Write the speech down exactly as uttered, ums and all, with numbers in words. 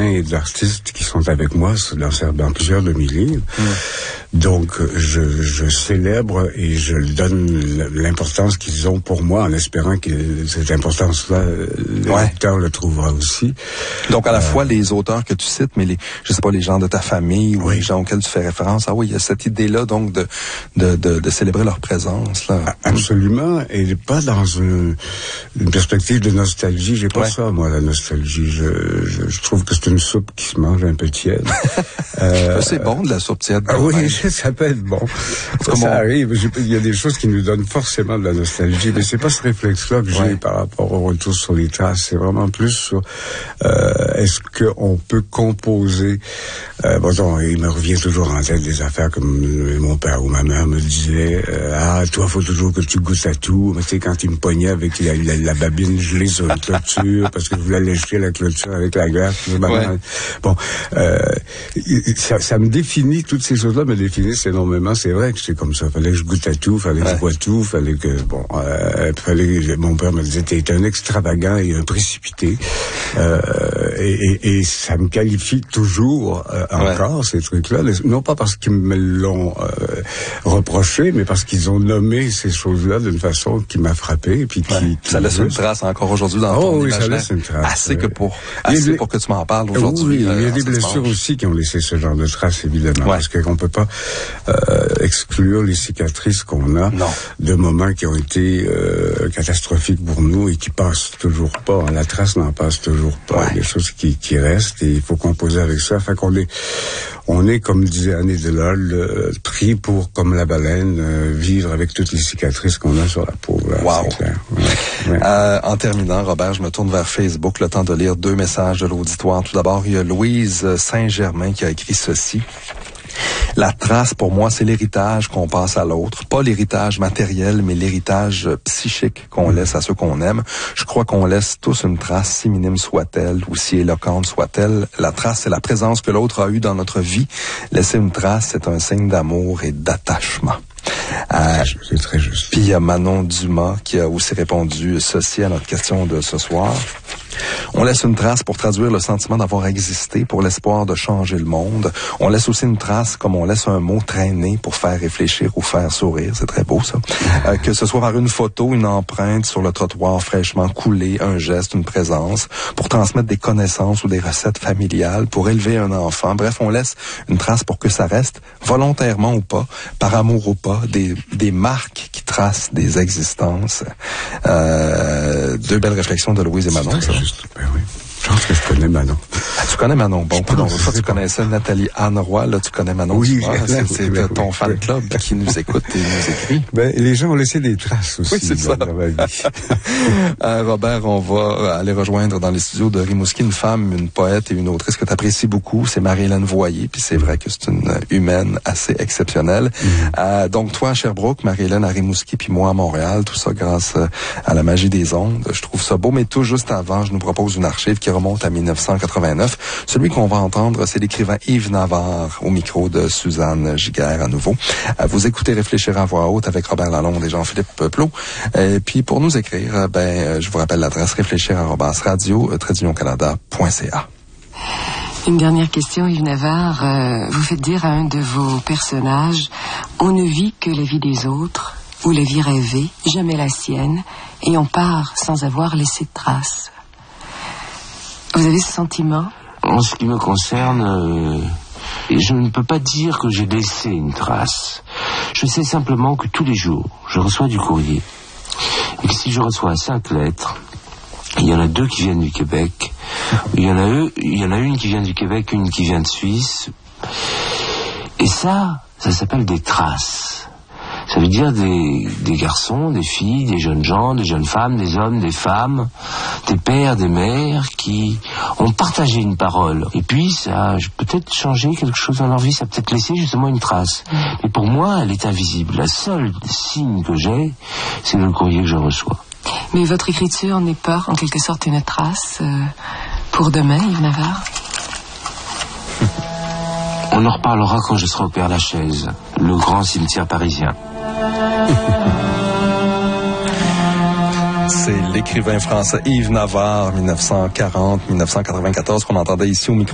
écrivains et d'artistes qui sont avec moi dans, dans plusieurs de mes livres. Mm. Donc, je, je célèbre et je donne l'importance qu'ils ont pour moi, en espérant que cette importance-là, le ouais. lecteur le trouvera aussi. Donc, à la euh, fois les auteurs que tu cites, mais les, je sais pas, les gens de ta famille ou oui. les gens auxquels tu fais référence. Ah oui, il y a cette idée-là, donc, de, de, de, de célébrer leur présence, là. Absolument. Et pas dans une, une perspective de nostalgie. J'ai pas ouais. ça, moi, la nostalgie. Je, je, je trouve que c'est une soupe qui se mange un peu tiède. euh, c'est bon, de la soupe tiède. Ah oui, ça peut être bon. Ça, ça arrive. Il y a des choses qui nous donnent forcément de la nostalgie, mais c'est pas ce réflexe-là que j'ai ouais. par rapport au retour sur les traces. C'est vraiment plus sur euh, est-ce qu'on peut composer. Euh, bon, il me revient toujours en tête des affaires comme mon père ou ma mère me disaient euh, ah, toi, faut toujours que tu goûtes à tout. Mais tu sais, quand il me pognait avec la, la, la babine gelée sur la clôture parce que je voulais lécher la clôture avec la glace. Ouais. Bon, euh, ça, ça me définit, toutes ces choses-là me définissent énormément. C'est vrai que c'est comme ça. Fallait que je goûte à tout, fallait que ouais. je bois tout, fallait que, bon, euh, fallait, mon père me disait, t'es un extravagant et un précipité. Euh, et, et, et ça me qualifie toujours euh, encore, ouais. ces trucs-là. Non pas parce qu'ils me l'ont euh, reproché, mais parce qu'ils ont nommé ces choses-là d'une façon qui m'a frappé. Et puis qui, ouais. qui ça laisse une trace encore aujourd'hui dans oh, ton oui, imaginaire. Ça laisse une trace. Assez que pour, assez des, pour que tu m'en parles aujourd'hui. Oui, euh, il y a des blessures aussi qui ont laissé ce genre de traces, évidemment. Ouais. Parce qu'on peut pas euh, exclure les cicatrices qu'on a non. de moments qui ont été euh, catastrophiques pour nous et qui passent toujours pas. La trace n'en passe toujours pas. Ouais. Il y a des choses qui, qui restent et il faut composer avec ça. Fait qu'on est, on est, comme disait Annie Delol, euh, pris pour, comme la baleine, euh, vivre avec toutes les cicatrices qu'on a sur la peau. Là, wow. C'est clair. Ouais. Ouais. Euh, en terminant, Robert, je me tourne vers Facebook, le temps de lire deux messages de l'auditoire. Tout d'abord, il y a Louise Saint-Germain qui a écrit ceci. La trace, pour moi, c'est l'héritage qu'on passe à l'autre. Pas l'héritage matériel, mais l'héritage psychique qu'on mmh. laisse à ceux qu'on aime. Je crois qu'on laisse tous une trace, si minime soit-elle, ou si éloquente soit-elle. La trace, c'est la présence que l'autre a eue dans notre vie. Laisser une trace, c'est un signe d'amour et d'attachement. Euh, c'est très juste. Puis il y a Manon Dumas qui a aussi répondu ceci à notre question de ce soir. On laisse une trace pour traduire le sentiment d'avoir existé, pour l'espoir de changer le monde. On laisse aussi une trace comme on laisse un mot traîner pour faire réfléchir ou faire sourire. C'est très beau, ça. Euh, que ce soit par une photo, une empreinte sur le trottoir fraîchement coulé, un geste, une présence, pour transmettre des connaissances ou des recettes familiales, pour élever un enfant. Bref, on laisse une trace pour que ça reste, volontairement ou pas, par amour ou pas, des, des marques qui tracent des existences. Euh, deux belles réflexions de Louise et Manon, ça. Juste, ben oui. Je pense que je connais Manon. Ah, tu connais Manon. Bon, donc, toi, tu connaissais Nathalie Anne Roy, là, tu connais Manon. Oui, c'est, c'est oui, ton oui, fan oui. club qui nous écoute et nous écrit. Ben, les gens ont laissé des traces aussi. Oui, c'est ça. Dans ma vie. euh, Robert, on va aller rejoindre dans les studios de Rimouski une femme, une poète et une autrice que tu apprécies beaucoup. C'est Marie-Hélène Voyer. Puis c'est vrai que c'est une humaine assez exceptionnelle. Mm-hmm. Euh, donc, toi à Sherbrooke, Marie-Hélène à Rimouski, puis moi à Montréal. Tout ça grâce à la magie des ondes. Je trouve ça beau. Mais tout juste avant, je nous propose une archive qui remonte à dix-neuf cent quatre-vingt-neuf. Celui qu'on va entendre, c'est l'écrivain Yves Navarre au micro de Suzanne Giguère à nouveau. Vous écoutez Réfléchir à voix haute avec Robert Lalonde et Jean-Philippe Plot. Et puis pour nous écrire, ben je vous rappelle l'adresse réfléchir arobase radio tiret canada point c a. Une dernière question, Yves Navarre. Euh, vous faites dire à un de vos personnages, on ne vit que la vie des autres ou la vie rêvée, jamais la sienne, et on part sans avoir laissé de traces. Vous avez ce sentiment? En ce qui me concerne, euh, je ne peux pas dire que j'ai laissé une trace. Je sais simplement que tous les jours, je reçois du courrier. Et que si je reçois cinq lettres, il y en a deux qui viennent du Québec. Il y en a, eux, il y en a une qui vient du Québec, une qui vient de Suisse. Et ça, ça s'appelle des traces. Ça veut dire des, des garçons, des filles, des jeunes gens, des jeunes femmes, des hommes, des femmes, des pères, des mères qui ont partagé une parole. Et puis ça a peut-être changé quelque chose dans leur vie, ça a peut-être laissé justement une trace. Mais pour moi, elle est invisible. La seule signe que j'ai, c'est le courrier que je reçois. Mais votre écriture n'est pas en quelque sorte une trace euh, pour demain, Yves Navarre? On en reparlera quand je serai au Père-Lachaise, le grand cimetière parisien. C'est l'écrivain français Yves Navarre, dix-neuf cent quarante à dix-neuf cent quatre-vingt-quatorze, qu'on entendait ici au micro